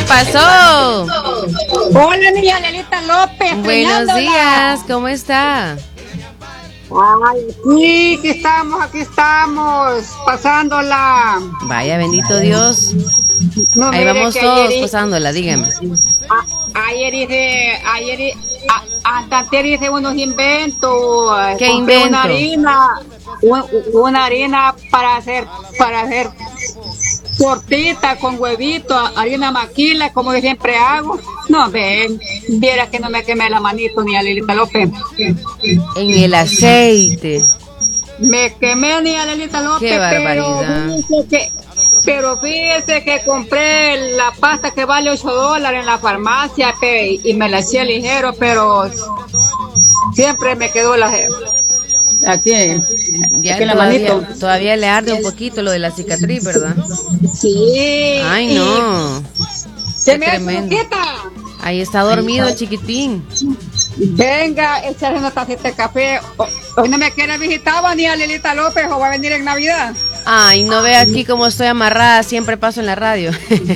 pasó? Hola, niña Lelita López. Buenos días, ¿cómo está? Ay, sí, aquí estamos, pasándola. Vaya, bendito Dios. No, Ahí mire vamos que todos pasándola, dígame. Antes hice unos inventos. ¿Qué Compré invento? una harina para hacer tortita con huevito, harina maquila, como yo siempre hago. No, viera que no me quemé la manito ni a Lelita López. En el aceite. Me quemé ni a Lelita López. Qué barbaridad. Pero fíjese que compré la pasta que vale $8 en la farmacia y me la eché ligero, pero siempre me quedó aquí Ya en la manito. Todavía le arde un poquito lo de la cicatriz, ¿verdad? Sí. Ay, no. Se me tremendo. Ahí está dormido el chiquitín. Venga, echarle una tacita de café. Hoy no me quiere visitar ni a Lelita López o va a venir en Navidad. Ay, no ve aquí cómo estoy amarrada, siempre paso en la radio.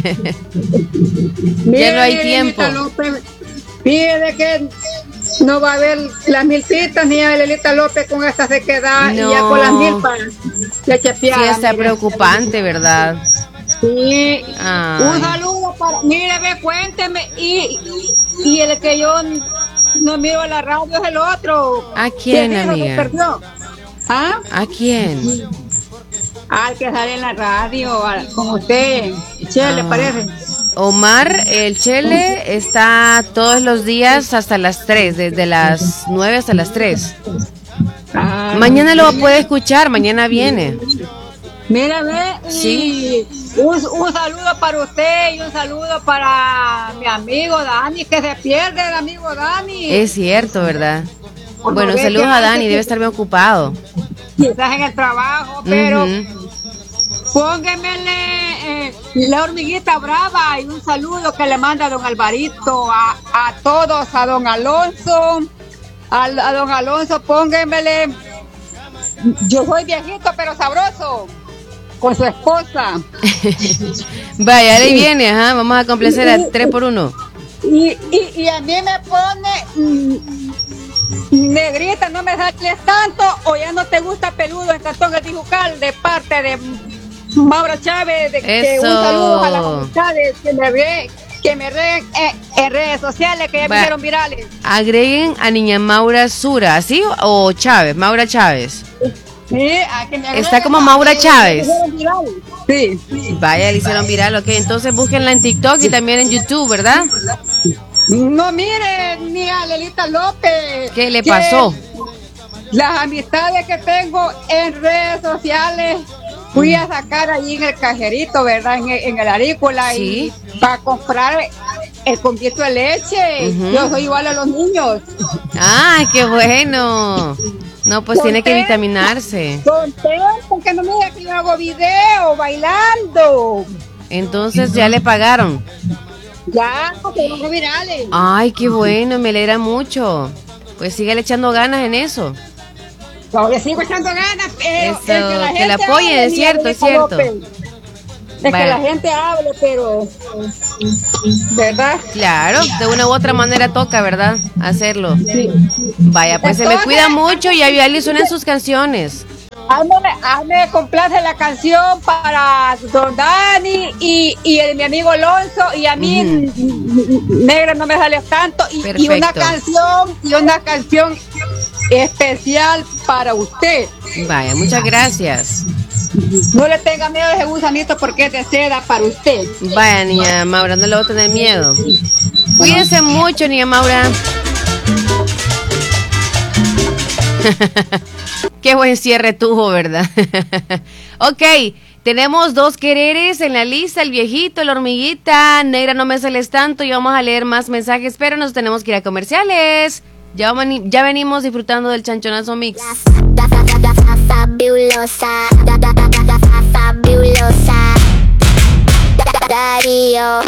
Ya no hay tiempo. Pide que no va a haber las milpitas ni a Lelita López con esta sequedad. No. Y ya con las milpas le chepeada. Sí, está preocupante, ¿verdad? Sí. Ay. Un saludo para... Mire, ve, cuénteme. Y el que yo no miro la radio es el otro. ¿A quién, amiga? ¿Ah? ¿A quién? Al que sale en la radio, con usted. Che, ¿le parece? Omar, el Chele, está todos los días hasta las 3, desde las 9 hasta las 3. Mañana lo puede escuchar, mañana viene. Mira, ve, sí. Un saludo para usted y un saludo para mi amigo Dani, que se pierde el amigo Dani. Es cierto, ¿verdad? Bueno, saludos a Dani, debe estar bien ocupado. Quizás en el trabajo, pero póngamele la hormiguita brava y un saludo que le manda a don Alvarito, a todos, a don Alonso, a don Alonso, póngamele, yo soy viejito pero sabroso, con su esposa. Vaya, ahí viene, ajá, vamos a complacer a 3x1. Y a mí me pone... negrita, no me sales tanto, o ya no te gusta peludo en Cantón El Tijucal, de parte de Maura Chávez, que un saludo a las amistades que me ven en redes sociales, que ya me hicieron virales. Agreguen a niña Maura Sura, ¿sí? O Chávez, Maura Chávez. Sí, a que me está como Maura Chávez. Sí. Vaya, le hicieron viral, ok, entonces búsquenla en TikTok y también en YouTube, ¿verdad? No, mire, ni a Lelita López. ¿Qué le pasó? Las amistades que tengo en redes sociales, fui a sacar allí en el cajerito, ¿verdad? En el arícola, ¿sí? Y para comprar el conquito de leche. Yo soy igual a los niños. ¡Ah, qué bueno! No, pues tiene que vitaminarse. Porque no me diga que yo hago video bailando. Entonces ya le pagaron. Ya, porque no virales. Ay, qué bueno, me alegra mucho. Pues síguele echando ganas en eso. No, le sigo echando ganas, pero eso, que la apoyen, es cierto, es cierto. Es que la gente hable, pero... ¿verdad? Claro, de una u otra manera toca, ¿verdad? Hacerlo. Sí. Vaya, pues entonces, se me cuida mucho y ya le suenen sus canciones. Hazme complace la canción para don Dani y mi amigo Alonso, y a mí negra no me sale tanto, y una canción especial para usted. Vaya, muchas gracias. No le tenga miedo a ese gusanito porque es de seda para usted. Vaya, niña Maura, no le voy a tener miedo. Cuídense mucho, niña Maura. Qué buen cierre tuvo, ¿verdad? Ok, tenemos 2 quereres en la lista, el viejito, la hormiguita, negra no me sales tanto, y vamos a leer más mensajes, pero nos tenemos que ir a comerciales. Ya venimos disfrutando del Chanchonazo Mix. Fabulosa, fabulosa, Darío.